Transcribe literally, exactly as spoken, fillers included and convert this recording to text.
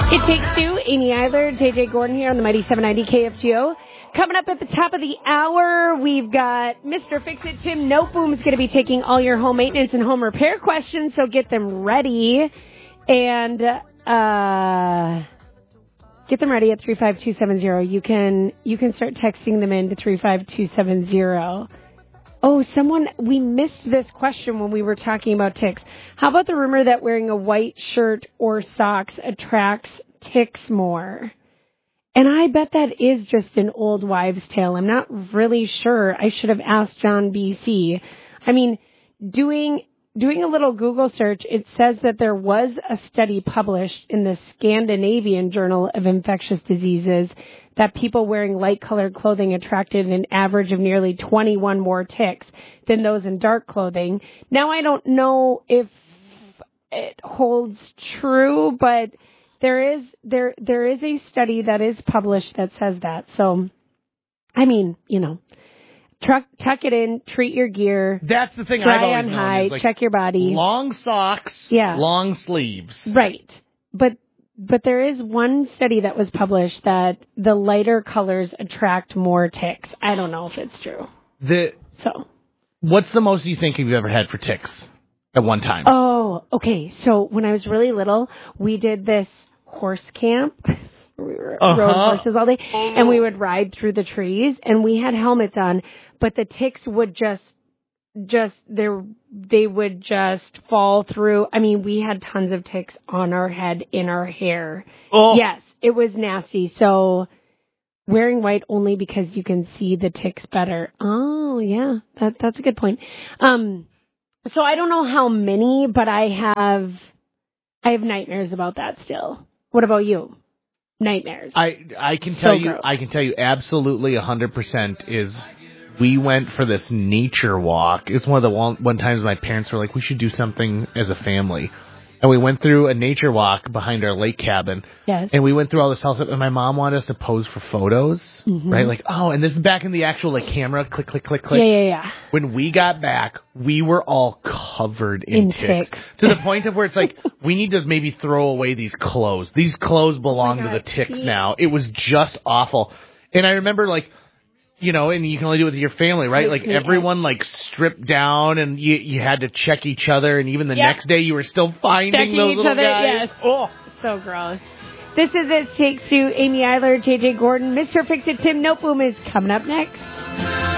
It Takes Two, Amy Eiler, J J Gordon here on the Mighty seven ninety K F G O. Coming up at the top of the hour, we've got Mister Fix-It Tim Noteboom is going to be taking all your home maintenance and home repair questions, so get them ready. And uh, get them ready at three five two seven zero. You can, you can start texting them in to three five two seven zero. Oh, someone, we missed this question when we were talking about ticks. How about the rumor that wearing a white shirt or socks attracts ticks more? And I bet that is just an old wives' tale. I'm not really sure. I should have asked John B C. I mean, doing doing a little Google search, it says that there was a study published in the Scandinavian Journal of Infectious Diseases that people wearing light-colored clothing attracted an average of nearly twenty-one more ticks than those in dark clothing. Now, I don't know if it holds true, but there is there there is a study that is published that says that. So, I mean, you know, truck, tuck it in, treat your gear. That's the thing I've dry always on known. high, Is like check your body. Long socks, yeah. long sleeves. Right. But but there is one study that was published that the lighter colors attract more ticks. I don't know if it's true. The So, what's the most you think you've ever had for ticks at one time? Oh, okay. So when I was really little, we did this horse camp. We were, uh-huh. rode horses all day, and we would ride through the trees, and we had helmets on, but the ticks would just, just, there, they would just fall through. I mean, we had tons of ticks on our head, in our hair. Oh. Yes, it was nasty. So wearing white only because you can see the ticks better. Oh, yeah, that, that's a good point. Um, so I don't know how many, but I have, I have nightmares about that still. What about you? Nightmares. I I can tell So you gross. I can tell you absolutely one hundred percent is we went for this nature walk. It's one of the one, one times my parents were like, we should do something as a family. And we went through a nature walk behind our lake cabin. Yes. And we went through all this stuff, and my mom wanted us to pose for photos, Mm-hmm. right? Like, oh, and this is back in the actual like camera, click, click, click, click. Yeah, yeah, yeah. When we got back, we were all covered in, In ticks. ticks. To the point of where it's like, we need to maybe throw away these clothes. These clothes belong Oh my to the God, ticks see? now. It was just awful. And I remember like, you know, and you can only do it with your family, right? Like everyone like stripped down, and you you had to check each other, and even the Yep. next day you were still finding Checking those each little other, guys. yes. Oh. So gross. This is It Takes Two. Amy Eiler, J J Gordon, Mister Fix-It Tim Noteboom is coming up next.